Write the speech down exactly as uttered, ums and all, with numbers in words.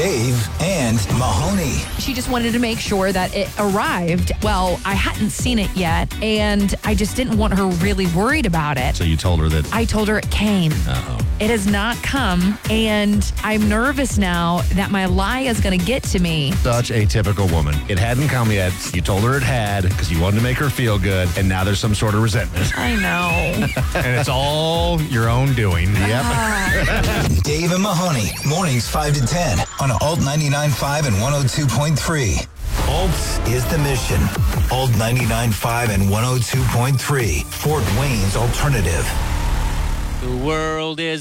Dave and Mahoney. She just wanted to make sure that it arrived. Well, I hadn't seen it yet, and I just didn't want her really worried about it. So you told her that... I told her it came. Uh-oh. It has not come, and I'm nervous now that my lie is going to get to me. Such a typical woman. It hadn't come yet. You told her it had because you wanted to make her feel good, and now there's some sort of resentment. I know. And it's all your own doing. Yep. Dave and Mahoney, mornings five to ten on Alt ninety-nine point five and one oh two point three. Alt is the mission. Alt ninety-nine point five and one oh two point three. Fort Wayne's alternative. The world is